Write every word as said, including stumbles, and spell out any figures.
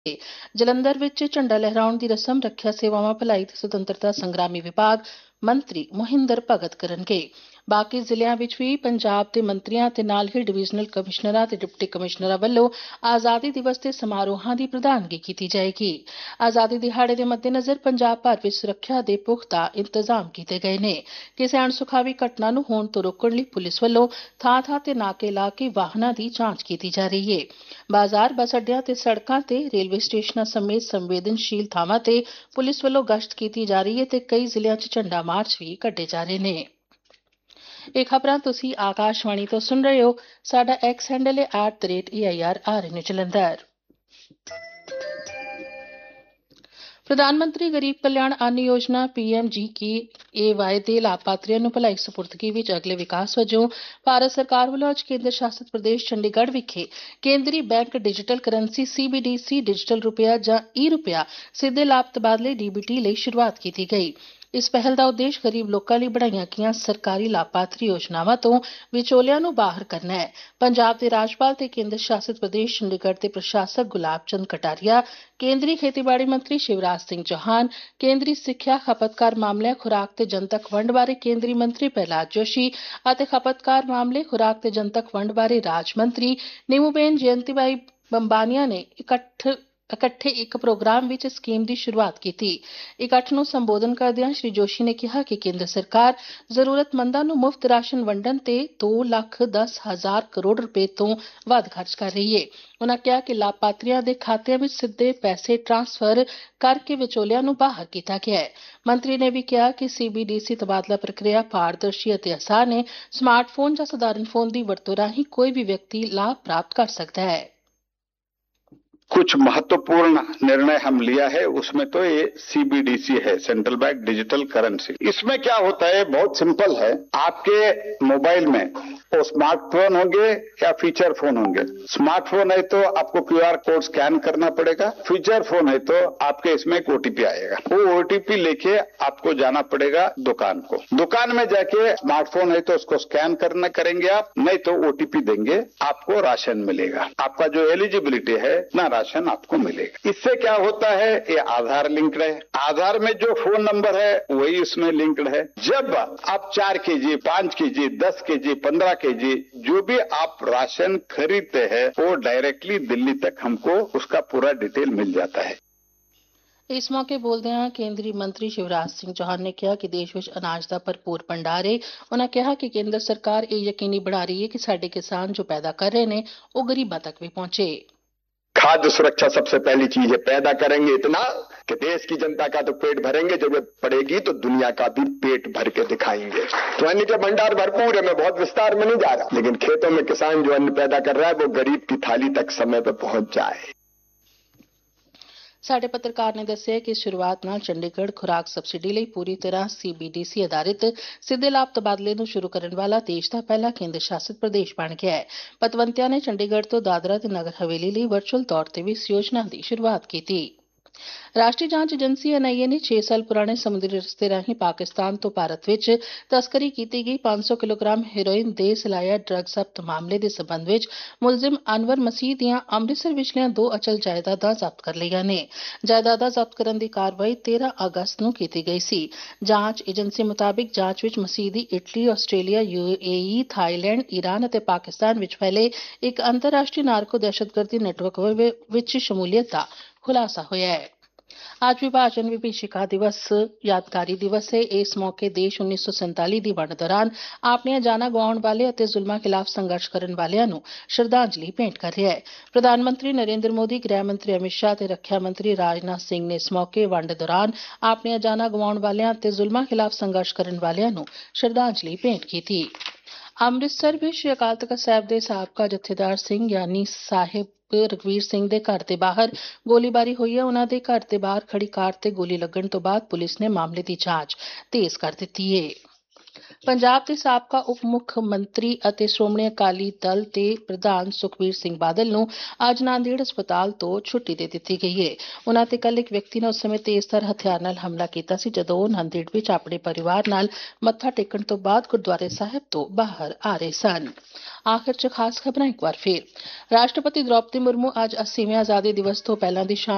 ਜਲੰਧਰ ਵਿੱਚ ਝੰਡਾ ਲਹਿਰਾਉਣ ਦੀ ਰਸਮ ਰੱਖਿਆ ਸੇਵਾਵਾਂ ਭਲਾਈ ਤੇ ਸੁਤੰਤਰਤਾ ਸੰਗਰਾਮੀ ਵਿਭਾਗ ਮੰਤਰੀ ਮੋਹਿੰਦਰ ਭਗਤ ਕਰਨਗੇ। ਬਾਕੀ ਜ਼ਿਲ੍ਹਿਆਂ ਵਿੱਚ ਵੀ ਪੰਜਾਬ ਦੇ ਮੰਤਰੀਆਂ ਤੇ ਨਾਲ ਹੀ ਡਿਵੀਜ਼ਨਲ ਕਮਿਸ਼ਨਰਾਂ ਤੇ ਡਿਪਟੀ ਕਮਿਸ਼ਨਰਾਂ ਵੱਲੋਂ ਆਜ਼ਾਦੀ ਦਿਵਸ ਦੇ ਸਮਾਰੋਹਾਂ ਦੀ ਪ੍ਰਧਾਨਗੀ ਕੀਤੀ ਜਾਏਗੀ। ਆਜ਼ਾਦੀ ਦਿਹਾੜੇ ਦੇ ਮੱਦੇਨਜ਼ਰ ਪੰਜਾਬ ਭਰ ਵਿੱਚ ਸੁਰੱਖਿਆ ਦੇ ਪੁਖਤਾ ਇੰਤਜ਼ਾਮ ਕੀਤੇ ਗਏ ਨੇ। ਕਿਸੇ ਅਣਸੁਖਾਵੀ ਘਟਨਾ ਨੂੰ ਹੋਣ ਤੋਂ ਰੋਕਣ ਲਈ ਪੁਲਿਸ ਵੱਲੋਂ ਥਾਂ-ਥਾਂ ਤੇ ਨਾਕੇ ਲਾ ਕੇ ਵਾਹਨਾਂ ਦੀ ਜਾਂਚ ਕੀਤੀ ਜਾ ਰਹੀ ਹੈ। ਬਾਜ਼ਾਰ, ਬੱਸ ਅੱਡਿਆਂ ਤੇ ਸੜਕਾਂ ਤੇ ਰੇਲਵੇ ਸਟੇਸ਼ਨਾਂ ਸਮੇਤ ਸੰਵੇਦਨਸ਼ੀਲ ਥਾਵਾਂ ਤੇ ਪੁਲਿਸ ਵੱਲੋਂ ਗਸ਼ਤ ਕੀਤੀ ਜਾ ਰਹੀ ਹੈ ਤੇ ਕਈ ਜ਼ਿਲ੍ਹਿਆਂ 'ਚ ਝੰਡਾ ਮਾਰਚ ਵੀ ਕੱਢੇ ਜਾ ਰਹੇ ਨੇ। ਇਹ ਖਬਰਾਂ ਤੁਸੀਂ ਆਕਾਸ਼ਵਾਣੀ ਤੋਂ ਸੁਣ ਰਹੇ ਹੋ। ਸਾਡਾ ਐਕਸ ਹੈਂਡਲ ਹੈ at the rate A I R R ਐਨ ਜਲੰਧਰ। ਪ੍ਰਧਾਨ ਮੰਤਰੀ ਗਰੀਬ ਕਲਿਆਣ ਅੰਨ ਯੋਜਨਾ P M G K A Y ਦੇ ਲਾਭਪਾਤਰੀਆਂ ਨੂੰ ਭਲਾਈ ਸਪੁਰਦਗੀ ਵਿੱਚ ਅਗਲੇ ਵਿਕਾਸ ਵਜੋਂ ਭਾਰਤ ਸਰਕਾਰ ਵੱਲੋਂ ਅੱਜ ਕੇਂਦਰ ਸ਼ਾਸਤ ਪ੍ਰਦੇਸ਼ ਚੰਡੀਗੜ੍ਹ ਵਿਖੇ ਕੇਂਦਰੀ bank digital currency C B D C digital ਰੁਪਿਆ ਜਾਂ ਈ ਰੁਪਿਆ ਸਿੱਧੇ ਲਾਭ ਤਬਾਦਲੇ ਡੀ ਬੀ ਟੀ ਲਈ ਸ਼ੁਰੂਆਤ ਕੀਤੀ ਗਈ। ਇਸ ਪਹਿਲ ਦਾ ਉਦੇਸ਼ ਗਰੀਬ ਲੋਕਾਂ ਲਈ ਬਣਾਈਆਂ ਗਈਆਂ ਸਰਕਾਰੀ ਲਾਭਪਾਤਰੀ ਯੋਜਨਾਵਾਂ ਤੋਂ ਵਿਚੋਲਿਆਂ ਨੂੰ ਬਾਹਰ ਕਰਨਾ ਹੈ। ਪੰਜਾਬ ਦੇ ਰਾਜਪਾਲ ਤੇ ਕੇਂਦਰ ਸ਼ਾਸਤ ਪ੍ਰਦੇਸ਼ ਚੰਡੀਗੜ੍ਹ ਦੇ ਪ੍ਰਸ਼ਾਸਕ ਗੁਲਾਬ ਚੰਦ ਕਟਾਰੀਆ, ਕੇਂਦਰੀ ਖੇਤੀਬਾੜੀ ਮੰਤਰੀ ਸ਼ਿਵਰਾਜ ਸਿੰਘ ਚੌਹਾਨ, ਕੇਂਦਰੀ ਸਿੱਖਿਆ, ਖਪਤਕਾਰ ਮਾਮਲੇ, ਖੁਰਾਕ ਤੇ ਜਨਤਕ ਵੰਡ ਬਾਰੇ ਕੇਂਦਰੀ ਮੰਤਰੀ ਪ੍ਰਹਿਲਾਦ ਜੋਸ਼ੀ ਅਤੇ ਖਪਤਕਾਰ ਮਾਮਲੇ, ਖੁਰਾਕ ਤੇ ਜਨਤਕ ਵੰਡ ਬਾਰੇ ਰਾਜ ਮੰਤਰੀ ਨੀਮੂਬੇਨ ਜਯੰਤੀਬਾਈ ਬੰਬਾਨੀਆ ਨੇ ਇਕੱਠ ਇਕੱਠੇ ਇੱਕ ਪ੍ਰੋਗਰਾਮ ਵਿੱਚ ਸਕੀਮ ਦੀ ਸ਼ੁਰੂਆਤ ਕੀਤੀ। ਇਕੱਠ ਨੂੰ ਸੰਬੋਧਨ ਕਰਦਿਆਂ ਸ਼੍ਰੀ ਜੋਸ਼ੀ ਨੇ ਕਿਹਾ ਕਿ ਕੇਂਦਰ ਸਰਕਾਰ ਜ਼ਰੂਰਤਮੰਦਾਂ ਨੂੰ ਮੁਫਤ ਰਾਸ਼ਨ ਵੰਡਣ ਤੇ ਦੋ ਲੱਖ ਦਸ ਹਜ਼ਾਰ ਕਰੋੜ ਰੁਪਏ ਤੋਂ ਵੱਧ ਖਰਚ ਕਰ ਰਹੀ ਹੈ। ਉਨ੍ਹਾਂ ਕਿਹਾ ਕਿ ਲਾਭਪਾਤਰੀਆਂ ਦੇ ਖਾਤਿਆਂ ਵਿੱਚ ਸਿੱਧੇ ਪੈਸੇ ਟ੍ਰਾਂਸਫਰ ਕਰਕੇ ਵਿਚੋਲਿਆਂ ਨੂੰ ਬਾਹਰ ਕੀਤਾ ਗਿਆ ਹੈ। ਮੰਤਰੀ ਨੇ ਵੀ ਕਿਹਾ ਕਿ ਸੀ ਬੀ ਡੀ ਸੀ ਤਬਾਦਲਾ ਪ੍ਰਕਿਰਿਆ ਪਾਰਦਰਸ਼ੀ ਅਤੇ ਆਸਾਨ ਹੈ। ਸਮਾਰਟਫੋਨ ਜਾਂ ਸਧਾਰਨ ਫੋਨ ਦੀ ਵਰਤੋਂ ਰਾਹੀਂ ਕੋਈ ਵੀ ਵਿਅਕਤੀ ਲਾਭ ਪ੍ਰਾप्त कर सकता है। कुछ महत्वपूर्ण निर्णय हम लिया है, उसमें तो ये सी बी डी सी है, सेंट्रल बैंक डिजिटल करेंसी। इसमें क्या होता है, बहुत सिंपल है। आपके मोबाइल में वो स्मार्टफोन होंगे या फीचर फोन होंगे। स्मार्टफोन है तो आपको क्यू आर कोड स्कैन करना पड़ेगा, फीचर फोन है तो आपके इसमें एक ओटीपी आएगा। वो ओटीपी लेके आपको जाना पड़ेगा दुकान को। दुकान में जाके स्मार्टफोन है तो उसको स्कैन करना करेंगे आप, नहीं तो ओटीपी देंगे, आपको राशन मिलेगा। आपका जो एलिजिबिलिटी है ना राशन आपको मिलेगा। इससे क्या होता है, ये आधार लिंक्ड है। आधार में जो फोन नंबर है वही उसमें लिंक्ड है। जब आप चार के जी, पांच के जी, दस के जी, पंद्रह के जी जो भी आप राशन खरीदते हैं वो डायरेक्टली दिल्ली तक हमको उसका पूरा डिटेल मिल जाता है। ਇਸ ਮੌਕੇ ਬੋਲਦਿਆਂ ਕੇਂਦਰੀ ਮੰਤਰੀ ਸ਼ਿਵਰਾਜ ਸਿੰਘ ਚੌਹਾਨ ਨੇ ਕਿਹਾ ਕਿ ਦੇਸ਼ ਵਿੱਚ ਅਨਾਜ ਦਾ ਭਰਪੂਰ ਭੰਡਾਰ ਹੈ। ਉਨ੍ਹਾਂ ਕਿਹਾ ਕਿ ਕੇਂਦਰ ਸਰਕਾਰ ਇਹ ਯਕੀਨੀ ਬਣਾ ਰਹੀ ਹੈ ਕਿ ਸਾਡੇ ਕਿਸਾਨ ਜੋ ਪੈਦਾ ਕਰ ਰਹੇ ਨੇ ਉਹ ਗਰੀਬਾਂ ਤੱਕ ਵੀ ਪਹੁੰਚੇ। खाद्य सुरक्षा सबसे पहली चीज है। पैदा करेंगे इतना कि देश की जनता का तो पेट भरेंगे, जरूरत पड़ेगी तो दुनिया का भी पेट भर के दिखाएंगे। तो अन्न के भंडार भरपूर है। मैं बहुत विस्तार में नहीं जा रहा, लेकिन खेतों में किसान जो अन्न पैदा कर रहा है वो गरीब की थाली तक समय पर पहुंच जाए। ਸਾਡੇ ਪੱਤਰਕਾਰ ਨੇ ਦੱਸਿਆ ਕਿ ਸ਼ੁਰੂਆਤ ਨਾਲ ਚੰਡੀਗੜ੍ਹ ਖੁਰਾਕ ਸਬਸਿਡੀ ਲਈ ਪੂਰੀ ਤਰ੍ਹਾਂ ਸੀ ਬੀ ਡੀ ਸੀ ਆਧਾਰਿਤ ਸਿੱਧੇ ਲਾਭ ਤਬਾਦਲੇ ਨੂੰ ਸ਼ੁਰੂ ਕਰਨ ਵਾਲਾ ਦੇਸ਼ ਦਾ ਪਹਿਲਾ ਕੇਂਦਰ ਸ਼ਾਸਿਤ ਪ੍ਰਦੇਸ਼ ਬਣ ਗਿਆ ਹੈ। ਪਤਵੰਤਿਆਂ ਨੇ ਚੰਡੀਗੜ੍ਹ ਤੋਂ ਦਾਦਰਾ ਤੇ ਨਗਰ ਹਵੇਲੀ ਲਈ ਵਰਚੁਅਲ ਤੌਰ ਤੇ ਵੀ ਇਸ ਯੋਜਨਾ ਦੀ ਸ਼ੁਰੂਆਤ ਕੀਤੀ। ਰਾਸ਼ਟਰੀ ਜਾਂਚ ਏਜੰਸੀ ਐਨ ਆਈ ਏ ਨੇ ਛੇ ਸਾਲ ਪੁਰਾਣੇ ਸਮੁੰਦਰੀ ਰਸਤੇ ਰਾਹੀਂ ਪਾਕਿਸਤਾਨ ਤੋਂ ਭਾਰਤ ਵਿੱਚ ਤਸਕਰੀ ਕੀਤੀ ਗਈ ਪੰਜ ਸੌ ਕਿਲੋਗ੍ਰਾਮ ਹੈਰੋਇਨ ਦੇ ਸਿਲਾਇਆ ਡਰੱਗ ਜ਼ਬਤ ਮਾਮਲੇ ਦੇ ਸਬੰਧ ਵਿੱਚ ਮੁਲਜ਼ਮ ਅਨਵਰ ਮਸੀਹ ਦੀਆਂ ਅੰਮ੍ਰਿਤਸਰ ਵਿਚਲੀਆਂ ਦੋ ਅਚਲ ਜਾਇਦਾਦਾਂ ਜ਼ਬਤ ਕਰ ਲਈਆਂ ਨੇ। ਜਾਇਦਾਦਾਂ ਜ਼ਬਤ ਕਰਨ ਦੀ ਕਾਰਵਾਈ ਤੇਰਾਂ ਅਗਸਤ ਨੂੰ ਕੀਤੀ ਗਈ ਸੀ। ਜਾਂਚ ਏਜੰਸੀ ਮੁਤਾਬਿਕ ਜਾਂਚ ਵਿੱਚ ਮਸੀਹ ਦੀ Italy, Australia, U A E, Thailand, Iran ਅਤੇ ਪਾਕਿਸਤਾਨ ਵਿੱਚ ਫੈਲੇ ਇੱਕ ਅੰਤਰਰਾਸ਼ਟਰੀ ਨਾਰਕੋ ਦਹਿਸ਼ਤਗਰਦੀ ਨੈਟਵਰਕ ਵਿੱਚ ਸ਼ਮੂਲੀਅਤ ਦਾ ਖੁਲਾਸਾ ਹੋਇਆ ਹੈ। ਅੱਜ ਵਿਭਾਜਨ ਵਿਭੀਸ਼ਿਕਾ ਦਿਵਸ ਯਾਦਗਾਰੀ ਦਿਵਸ ਹੈ। ਇਸ ਮੌਕੇ ਦੇਸ਼ ਉੱਨੀ ਸੌ ਸੰਤਾਲੀ ਦੀ ਵੰਡ ਦੌਰਾਨ ਆਪਣੀਆਂ ਜਾਨਾਂ ਗਵਾਉਣ ਵਾਲੇ ਅਤੇ ਜ਼ੁਲਮਾਂ ਖਿਲਾਫ ਸੰਘਰਸ਼ ਕਰਨ ਵਾਲਿਆਂ ਨੂੰ ਸ਼ਰਧਾਂਜਲੀ ਭੇਂਟ ਕਰ ਰਿਹਾ ਹੈ। ਪ੍ਰਧਾਨ ਮੰਤਰੀ ਨਰਿੰਦਰ ਮੋਦੀ, ਗ੍ਰਹਿ ਮੰਤਰੀ ਅਮਿਤ ਸ਼ਾਹ ਤੇ ਰੱਖਿਆ ਮੰਤਰੀ ਰਾਜਨਾਥ ਸਿੰਘ ਨੇ ਇਸ ਮੌਕੇ ਵੰਡ ਦੌਰਾਨ ਆਪਣੀਆਂ ਜਾਨਾਂ ਗਵਾਉਣ ਵਾਲਿਆਂ ਅਤੇ ਜ਼ੁਲਮਾਂ ਖਿਲਾਫ ਸੰਘਰਸ਼ ਕਰਨ ਵਾਲਿਆਂ ਨੂੰ ਸ਼ਰਧਾਂਜਲੀ ਭੇਂਟ ਕੀਤੀ। ਅੰਮ੍ਰਿਤਸਰ ਵਿੱਚ ਸ਼੍ਰੀ ਅਕਾਲ ਤਖ਼ਤ ਸਾਹਿਬ ਦੇ ਸਾਬਕਾ ਜਥੇਦਾਰ ਸਿੰਘ ਯਾਨੀ ਸਾਹਿਬ ਰਘਵੀਰ ਸਿੰਘ ਦੇ ਘਰ ਦੇ ਬਾਹਰ ਗੋਲੀਬਾਰੀ ਹੋਈ ਹੈ। ਉਨ੍ਹਾਂ ਦੇ ਘਰ ਦੇ ਬਾਹਰ ਖੜੀ ਕਾਰ ਤੇ ਗੋਲੀ ਲੱਗਣ ਤੋਂ ਬਾਅਦ ਪੁਲਿਸ ਨੇ ਮਾਮਲੇ ਦੀ ਜਾਂਚ ਤੇਜ਼ ਕਰ ਦਿੱਤੀ ਹੈ। ਪੰਜਾਬ ਦੇ ਸਾਬਕਾ ਉਪ ਮੁੱਖ ਮੰਤਰੀ ਅਤੇ ਸ਼੍ਰੋਮਣੀ ਅਕਾਲੀ ਦਲ ਦੇ ਪ੍ਰਧਾਨ ਸੁਖਬੀਰ ਸਿੰਘ ਬਾਦਲ ਨੂੰ ਅੱਜ ਨਾਂਦੇੜ ਹਸਪਤਾਲ ਤੋਂ ਛੁੱਟੀ ਦੇ ਦਿੱਤੀ ਗਈ ਹੈ। ਉਨ੍ਹਾਂ ਤੇ ਕੱਲ੍ਹ ਇੱਕ ਵਿਅਕਤੀ ਨੇ ਉਸ ਸਮੇਂ ਤੇਜ਼ਧਾਰ ਹਥਿਆਰ ਨਾਲ ਹਮਲਾ ਕੀਤਾ ਸੀ ਜਦੋਂ ਉਹ ਨਾਂਦੇੜ ਵਿੱਚ ਆਪਣੇ ਪਰਿਵਾਰ ਨਾਲ ਮੱਥਾ ਟੇਕਣ ਤੋਂ ਬਾਅਦ ਗੁਰਦੁਆਰੇ ਸਾਹਿਬ ਤੋਂ ਬਾਹਰ ਆ ਰਹੇ ਸਨ। ਆਖਿਰ 'ਚ ਖਾਸ ਖਬਰਾਂ ਇੱਕ ਵਾਰ ਫਿਰ। ਰਾਸ਼ਟਰਪਤੀ ਦ੍ਰੌਪਦੀ ਮੁਰਮੂ ਅੱਜ ਅੱਸੀਵੇਂ ਆਜ਼ਾਦੀ ਦਿਵਸ ਤੋਂ ਪਹਿਲਾਂ ਦੀ ਸ਼ਾਮ